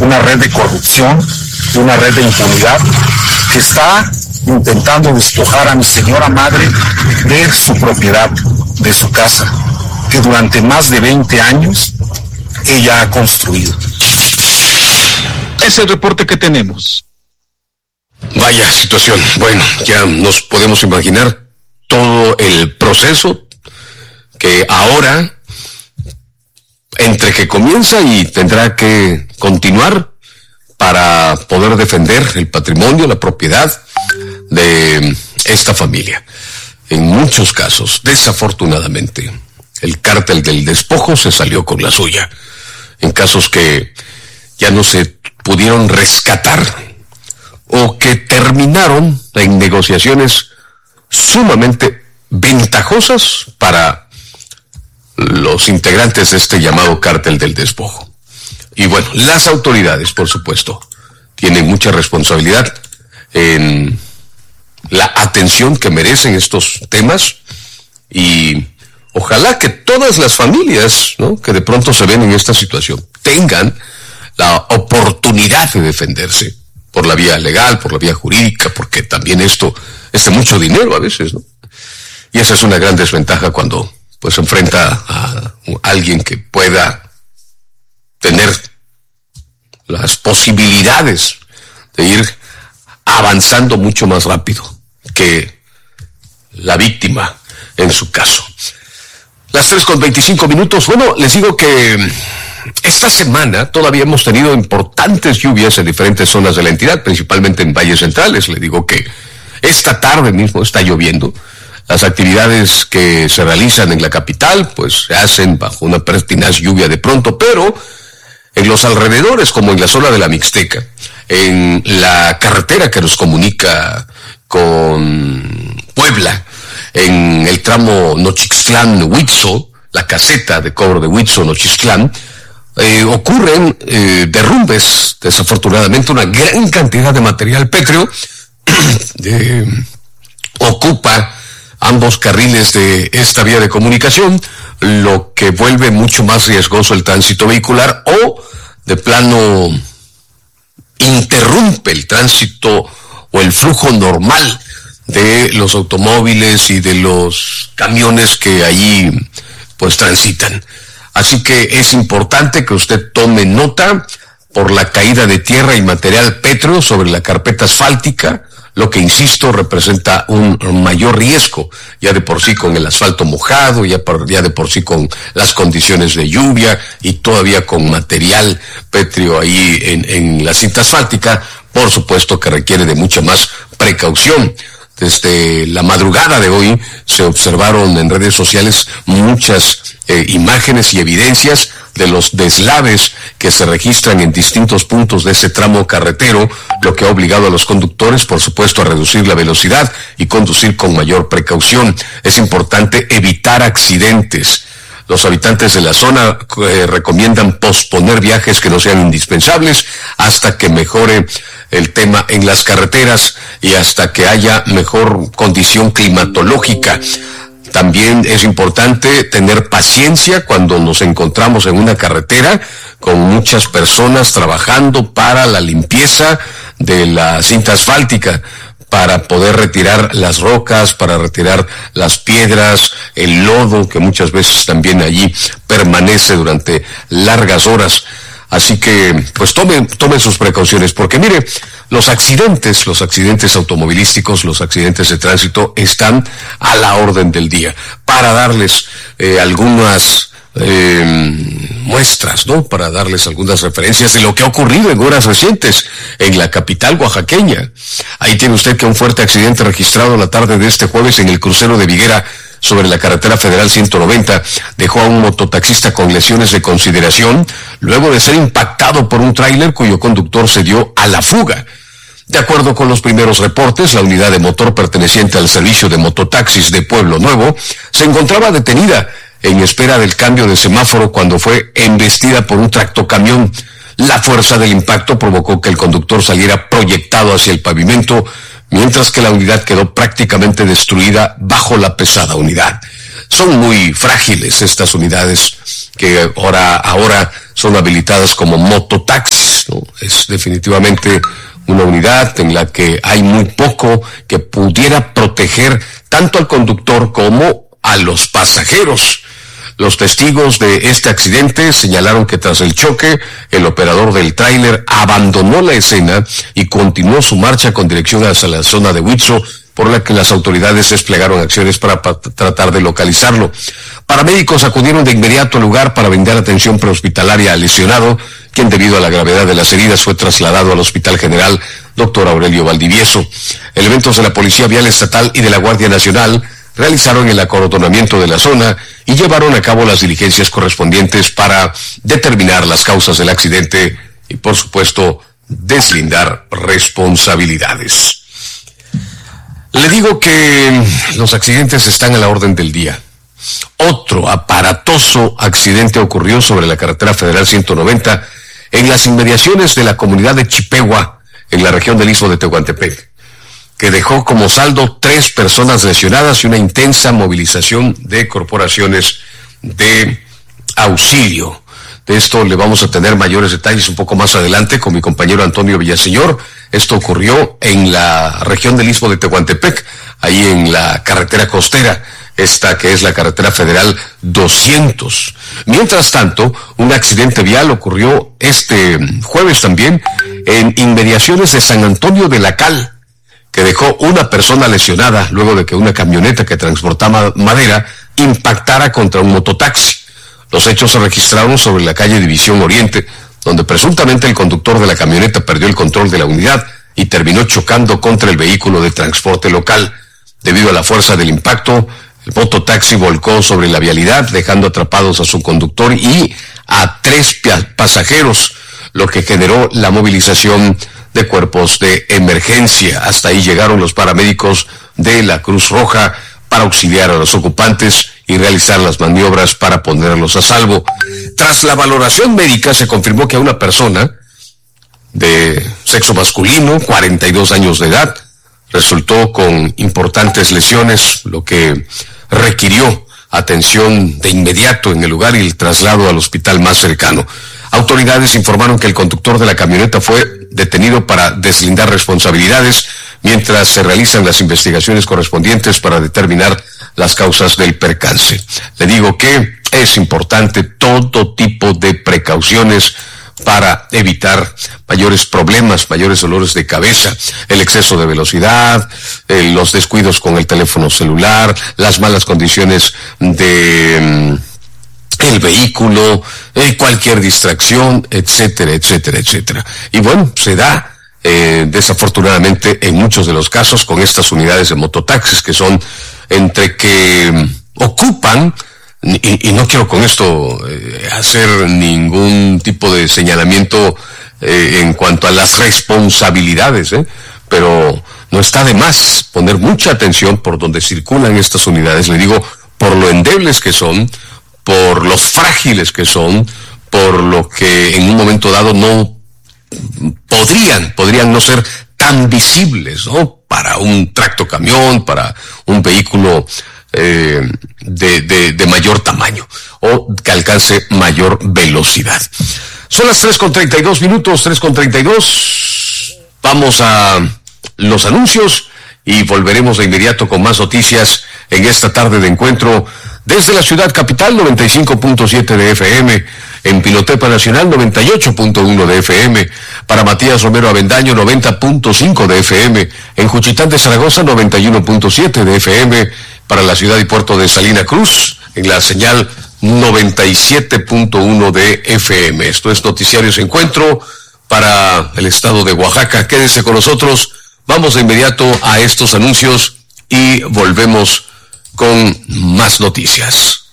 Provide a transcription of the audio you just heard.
una red de corrupción, una red de impunidad que está intentando despojar a mi señora madre de su propiedad, de su casa, que durante más de 20 años ella ha construido. Es el reporte que tenemos. Vaya situación. Bueno, ya nos podemos imaginar todo el proceso que ahora, entre que comienza y tendrá que continuar para poder defender el patrimonio, la propiedad de esta familia. En muchos casos, desafortunadamente, el cártel del despojo se salió con la suya. En casos que ya no se pudieron rescatar o que terminaron en negociaciones sumamente ventajosas para los integrantes de este llamado cártel del despojo. Y bueno, las autoridades, por supuesto, tienen mucha responsabilidad en la atención que merecen estos temas, y ojalá que todas las familias, ¿no?, que de pronto se ven en esta situación tengan la oportunidad de defenderse por la vía legal, por la vía jurídica, porque también esto es de mucho dinero a veces, ¿no? Y esa es una gran desventaja cuando pues se enfrenta a alguien que pueda tener las posibilidades de ir avanzando mucho más rápido que la víctima en su caso. Las 3:25. Bueno, les digo que esta semana todavía hemos tenido importantes lluvias en diferentes zonas de la entidad, principalmente en valles centrales. Le digo que esta tarde mismo está lloviendo. Las actividades que se realizan en la capital pues se hacen bajo una pertinaz lluvia de pronto, pero en los alrededores, como en la zona de la Mixteca, en la carretera que nos comunica con Puebla, en el tramo Nochixtlán-Huitzo, la caseta de cobro de Huitzo-Nochixtlán, ocurren derrumbes, desafortunadamente. Una gran cantidad de material pétreo ocupa ambos carriles de esta vía de comunicación, lo que vuelve mucho más riesgoso el tránsito vehicular, o de plano interrumpe el tránsito o el flujo normal de los automóviles y de los camiones que allí pues transitan. Así que es importante que usted tome nota por la caída de tierra y material pétreo sobre la carpeta asfáltica, lo que, insisto, representa un mayor riesgo, ya de por sí con el asfalto mojado, ya de por sí con las condiciones de lluvia y todavía con material pétreo ahí en la cinta asfáltica. Por supuesto que requiere de mucha más precaución. Desde la madrugada de hoy se observaron en redes sociales muchas imágenes y evidencias de los deslaves que se registran en distintos puntos de ese tramo carretero, lo que ha obligado a los conductores, por supuesto, a reducir la velocidad y conducir con mayor precaución. Es importante evitar accidentes. Los habitantes de la zona recomiendan posponer viajes que no sean indispensables hasta que mejore el tema en las carreteras y hasta que haya mejor condición climatológica. También es importante tener paciencia cuando nos encontramos en una carretera con muchas personas trabajando para la limpieza de la cinta asfáltica, para poder retirar las rocas, para retirar las piedras, el lodo que muchas veces también allí permanece durante largas horas. Así que, pues tomen sus precauciones, porque mire, los accidentes automovilísticos, los accidentes de tránsito están a la orden del día. Para darles algunas muestras, ¿no?, para darles algunas referencias de lo que ha ocurrido en horas recientes en la capital oaxaqueña. Ahí tiene usted que un fuerte accidente registrado la tarde de este jueves en el crucero de Viguera sobre la carretera federal 190 dejó a un mototaxista con lesiones de consideración luego de ser impactado por un tráiler cuyo conductor se dio a la fuga. De acuerdo con los primeros reportes, la unidad de motor perteneciente al servicio de mototaxis de Pueblo Nuevo se encontraba detenida en espera del cambio de semáforo cuando fue embestida por un tractocamión. La fuerza del impacto provocó que el conductor saliera proyectado hacia el pavimento, mientras que la unidad quedó prácticamente destruida bajo la pesada unidad. Son muy frágiles estas unidades que ahora son habilitadas como mototaxis, ¿no? definitivamente una unidad en la que hay muy poco que pudiera proteger tanto al conductor como a los pasajeros. Los testigos de este accidente señalaron que tras el choque, el operador del tráiler abandonó la escena y continuó su marcha con dirección hacia la zona de Huitzo, por la que las autoridades desplegaron acciones para tratar de localizarlo. Paramédicos acudieron de inmediato al lugar para brindar atención prehospitalaria al lesionado, quien debido a la gravedad de las heridas fue trasladado al Hospital General Dr. Aurelio Valdivieso. Elementos de la Policía Vial Estatal y de la Guardia Nacional realizaron el acordonamiento de la zona y llevaron a cabo las diligencias correspondientes para determinar las causas del accidente y, por supuesto, deslindar responsabilidades. Le digo que los accidentes están a la orden del día. Otro aparatoso accidente ocurrió sobre la carretera federal 190 en las inmediaciones de la comunidad de Chipegua, en la región del Istmo de Tehuantepec, que dejó como saldo 3 personas lesionadas y una intensa movilización de corporaciones de auxilio. De esto le vamos a tener mayores detalles un poco más adelante con mi compañero Antonio Villaseñor. Esto ocurrió en la región del Istmo de Tehuantepec, ahí en la carretera costera, esta que es la carretera federal 200. Mientras tanto, un accidente vial ocurrió este jueves también en inmediaciones de San Antonio de la Cal, que dejó una persona lesionada luego de que una camioneta que transportaba madera impactara contra un mototaxi. Los hechos se registraron sobre la calle División Oriente, donde presuntamente el conductor de la camioneta perdió el control de la unidad y terminó chocando contra el vehículo de transporte local. Debido a la fuerza del impacto, el mototaxi volcó sobre la vialidad, dejando atrapados a su conductor y a 3 pasajeros, lo que generó la movilización de cuerpos de emergencia. Hasta ahí llegaron los paramédicos de la Cruz Roja para auxiliar a los ocupantes y realizar las maniobras para ponerlos a salvo. Tras la valoración médica se confirmó que a una persona de sexo masculino, 42 años de edad, resultó con importantes lesiones, lo que requirió atención de inmediato en el lugar y el traslado al hospital más cercano. Autoridades informaron que el conductor de la camioneta fue detenido para deslindar responsabilidades mientras se realizan las investigaciones correspondientes para determinar las causas del percance. Le digo que es importante todo tipo de precauciones para evitar mayores problemas, mayores dolores de cabeza, el exceso de velocidad, los descuidos con el teléfono celular, las malas condiciones de el vehículo, cualquier distracción, etcétera, etcétera, etcétera. Y bueno, se da desafortunadamente en muchos de los casos con estas unidades de mototaxis que son entre que ocupan, y no quiero con esto hacer ningún tipo de señalamiento en cuanto a las responsabilidades, pero no está de más poner mucha atención por donde circulan estas unidades, le digo, por lo endebles que son, por los frágiles que son, por lo que en un momento dado no podrían no ser tan visibles, ¿no? Para un tractocamión, para un vehículo de mayor tamaño o que alcance mayor velocidad. Son las 3:32 minutos, 3:32. Vamos a los anuncios y volveremos de inmediato con más noticias en esta tarde de encuentro desde la ciudad capital, 95.7 de FM, en Pinotepa Nacional, 98.1 de FM, para Matías Romero Avendaño, 90.5 de FM, en Juchitán de Zaragoza, 91.7 de FM, para la ciudad y puerto de Salina Cruz, en la señal 97.1 de FM. Esto es Noticiarios Encuentro para el estado de Oaxaca. Quédese con nosotros, vamos de inmediato a estos anuncios y volvemos con más noticias.